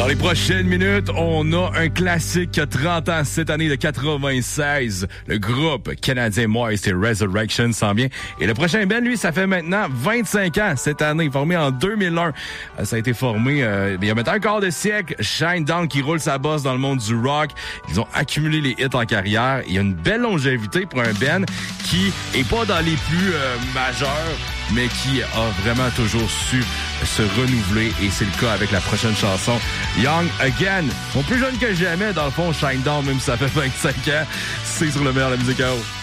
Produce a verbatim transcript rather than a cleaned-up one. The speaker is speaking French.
Dans les prochaines minutes, on a un classique qui a trente ans cette année de quatre-vingt-seize. Le groupe canadien Moist et Resurrection s'en vient. Et le prochain band, lui, ça fait maintenant vingt-cinq ans cette année, formé en deux mille un. Ça a été formé euh, il y a maintenant un quart de siècle. Shinedown qui roule sa bosse dans le monde du rock. Ils ont accumulé les hits en carrière. Il y a une belle longévité pour un band qui est pas dans les plus euh, majeurs, mais qui a vraiment toujours su se renouveler, et c'est le cas avec la prochaine chanson, Young Again. Ils sont plus jeunes que jamais, dans le fond, Shinedown, même si ça fait vingt-cinq ans. C'est sur le meilleur de la musique à eau.